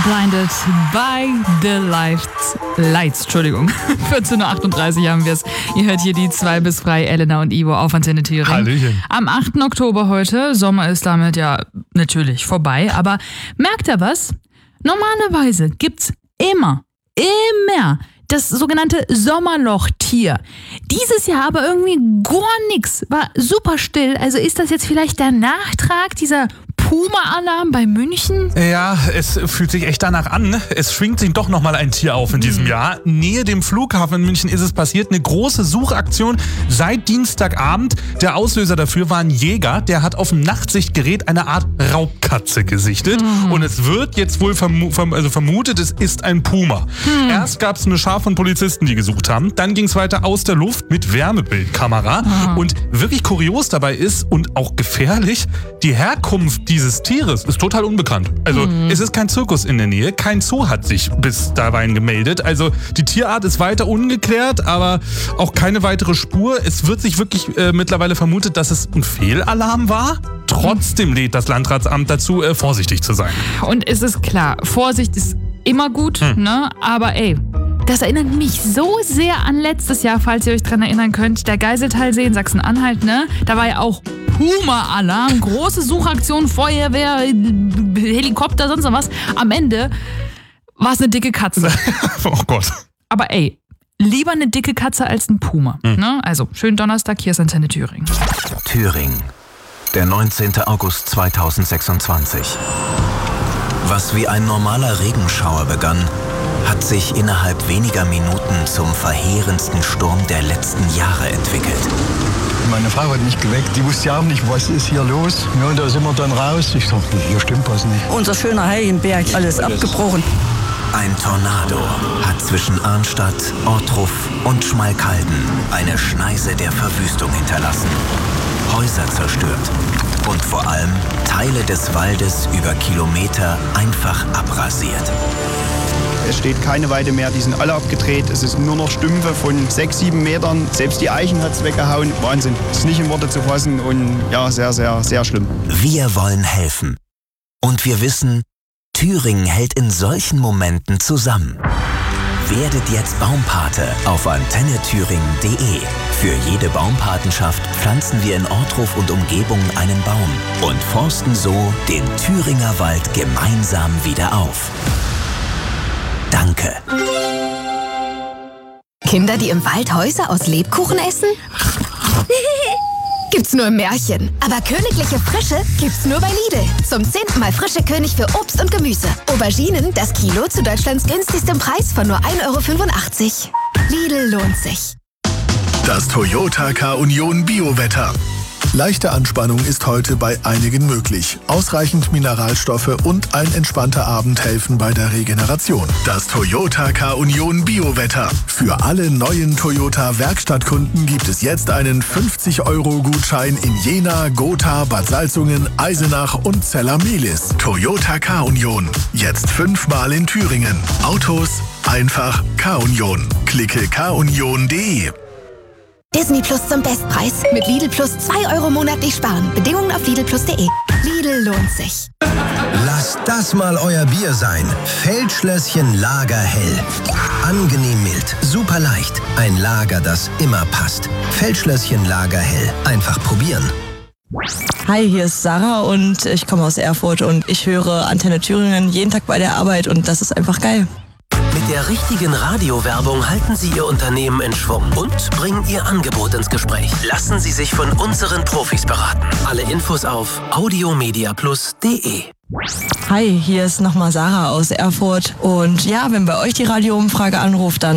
Blinded by the Lights. Entschuldigung. 14.38 Uhr haben wir es. Ihr hört hier die 2 bis 3, Elena und Ivo auf Antenne Thüringen. Hallöchen. Am 8. Oktober heute. Sommer ist damit ja natürlich vorbei. Aber merkt ihr was? Normalerweise gibt's immer das sogenannte Sommerlochtier. Dieses Jahr aber irgendwie gar nichts. War super still. Also ist das jetzt vielleicht der Nachtrag dieser Puma-Alarm bei München? Ja, es fühlt sich echt danach an. Es schwingt sich doch nochmal ein Tier auf in diesem Jahr. Nähe dem Flughafen in München ist es passiert. Eine große Suchaktion seit Dienstagabend. Der Auslöser dafür war ein Jäger. Der hat auf dem Nachtsichtgerät eine Art Raubkatze gesichtet. Und es wird jetzt wohl vermutet, es ist ein Puma. Erst gab es eine Schar von Polizisten, die gesucht haben. Dann ging es weiter aus der Luft mit Wärmebildkamera. Und wirklich kurios dabei ist und auch gefährlich, die Herkunft dieses Tieres ist total unbekannt. Also es ist kein Zirkus in der Nähe, kein Zoo hat sich bis dahin gemeldet. Also die Tierart ist weiter ungeklärt, aber auch keine weitere Spur. Es wird sich wirklich mittlerweile vermutet, dass es ein Fehlalarm war. Trotzdem lädt das Landratsamt dazu, vorsichtig zu sein. Und es ist klar, Vorsicht ist immer gut, ne? Aber das erinnert mich so sehr an letztes Jahr, falls ihr euch dran erinnern könnt. Der Geiseltalsee in Sachsen-Anhalt, ne? Da war ja auch Puma-Alarm, große Suchaktion, Feuerwehr, Helikopter, sonst was. Am Ende war es eine dicke Katze. Oh Gott. Aber lieber eine dicke Katze als ein Puma. Ne? Also, schönen Donnerstag, hier ist Antenne Thüringen. Thüringen, der 19. August 2026. Was wie ein normaler Regenschauer begann, hat sich innerhalb weniger Minuten zum verheerendsten Sturm der letzten Jahre entwickelt. Meine Frau hat mich geweckt, die wusste ja auch nicht, was ist hier los. Ja, und da sind wir dann raus. Ich dachte, hier stimmt was nicht. Unser schöner Heiligenberg, alles abgebrochen. Ein Tornado hat zwischen Arnstadt, Ortruf und Schmalkalden eine Schneise der Verwüstung hinterlassen. Häuser zerstört und vor allem Teile des Waldes über Kilometer einfach abrasiert. Es steht keine Weide mehr, die sind alle abgedreht. Es ist nur noch Stümpfe von 6, 7 Metern. Selbst die Eichen hat es weggehauen. Wahnsinn. Es ist nicht in Worte zu fassen und ja, sehr, sehr, sehr schlimm. Wir wollen helfen. Und wir wissen, Thüringen hält in solchen Momenten zusammen. Werdet jetzt Baumpate auf antennethüringen.de. Für jede Baumpatenschaft pflanzen wir in Ortruf und Umgebung einen Baum und forsten so den Thüringer Wald gemeinsam wieder auf. Danke. Kinder, die im Wald Häuser aus Lebkuchen essen? Gibt's nur im Märchen. Aber königliche Frische gibt's nur bei Lidl. Zum 10. Mal frische König für Obst und Gemüse. Auberginen, das Kilo zu Deutschlands günstigstem Preis von nur 1,85 €. Lidl lohnt sich. Das Toyota K-Union Biowetter. Leichte Anspannung ist heute bei einigen möglich. Ausreichend Mineralstoffe und ein entspannter Abend helfen bei der Regeneration. Das Toyota K-Union Biowetter. Für alle neuen Toyota Werkstattkunden gibt es jetzt einen 50-€-Gutschein in Jena, Gotha, Bad Salzungen, Eisenach und Zella-Mehlis. Toyota K-Union. Jetzt 5-mal in Thüringen. Autos einfach K-Union. Klicke kunion.de. Disney Plus zum Bestpreis. Mit Lidl Plus 2 € monatlich sparen. Bedingungen auf lidlplus.de. Lidl lohnt sich. Lasst das mal euer Bier sein. Feldschlösschen Lagerhell. Angenehm mild, super leicht. Ein Lager, das immer passt. Feldschlösschen Lagerhell. Einfach probieren. Hi, hier ist Sarah und ich komme aus Erfurt und ich höre Antenne Thüringen jeden Tag bei der Arbeit und das ist einfach geil. Mit der richtigen Radiowerbung halten Sie Ihr Unternehmen in Schwung und bringen Ihr Angebot ins Gespräch. Lassen Sie sich von unseren Profis beraten. Alle Infos auf audiomediaplus.de. Hi, hier ist nochmal Sarah aus Erfurt und ja, wenn bei euch die Radioumfrage anruft, dann